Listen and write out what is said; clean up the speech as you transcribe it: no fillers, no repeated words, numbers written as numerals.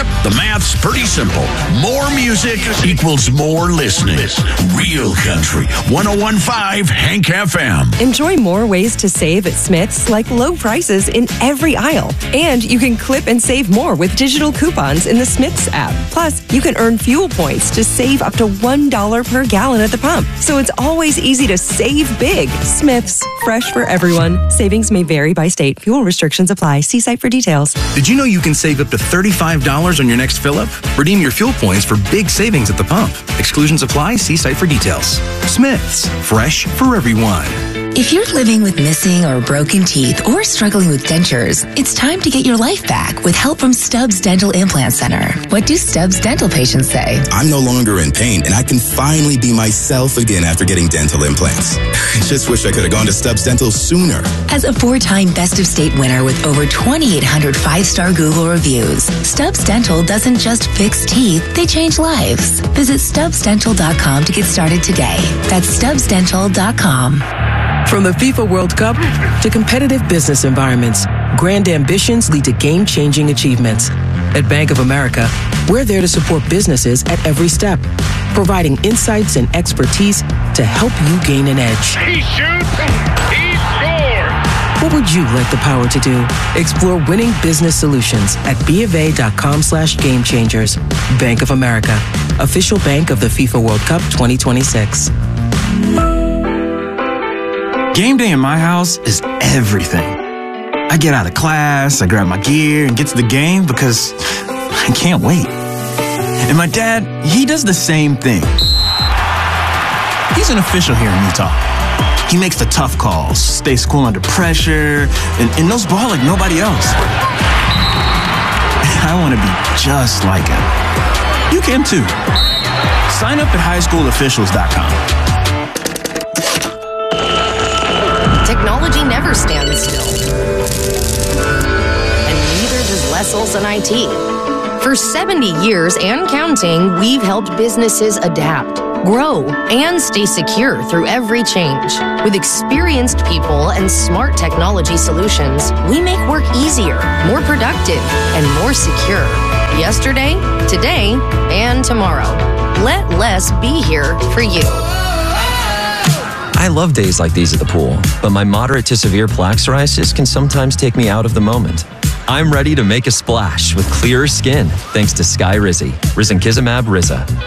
The math's pretty simple. More music equals more listening. Real Country 101.5 Hank FM. Enjoy more ways to save at Smith's, like low prices in every aisle. And you can clip and save more with digital coupons in the Smith's app. Plus, you can earn fuel points to save up to $1 per gallon at the pump. So it's always easy to save big. Smith's, fresh for everyone. Savings may vary by state. Fuel restrictions apply. See site for details. Did you know you can save up to $35 on your next fill-up? Redeem your fuel points for big savings at the pump. Exclusions apply. See site for details. Smith's, fresh for everyone. If you're living with missing or broken teeth or struggling with dentures, it's time to get your life back with help from Stubbs Dental Implant Center. What do Stubbs Dental patients say? I'm no longer in pain, and I can finally be myself again after getting dental implants. I just wish I could have gone to Stubbs Dental sooner. As a 4-time Best of State winner with over 2,800 5-star Google reviews, Stubbs Dental doesn't just fix teeth, they change lives. Visit StubbsDental.com to get started today. That's StubbsDental.com. From the FIFA World Cup to competitive business environments, grand ambitions lead to game-changing achievements. At Bank of America, we're there to support businesses at every step, providing insights and expertise to help you gain an edge. He shoots, he scores! What would you like the power to do? Explore winning business solutions at BofA.com/gamechangers. Bank of America, official bank of the FIFA World Cup 2026. Game day in my house is everything. I get out of class, I grab my gear, and get to the game because I can't wait. And my dad, he does the same thing. He's an official here in Utah. He makes the tough calls, stays cool under pressure, and knows ball like nobody else. I want to be just like him. You can too. Sign up at highschoolofficials.com. Technology never stands still. And neither does Les Olson IT. For 70 years and counting, we've helped businesses adapt, grow, and stay secure through every change. With experienced people and smart technology solutions, we make work easier, more productive, and more secure. Yesterday, today, and tomorrow. Let Les be here for you. I love days like these at the pool, but my moderate to severe plaque psoriasis can sometimes take me out of the moment. I'm ready to make a splash with clearer skin thanks to Skyrizi, Risankizumab Riza.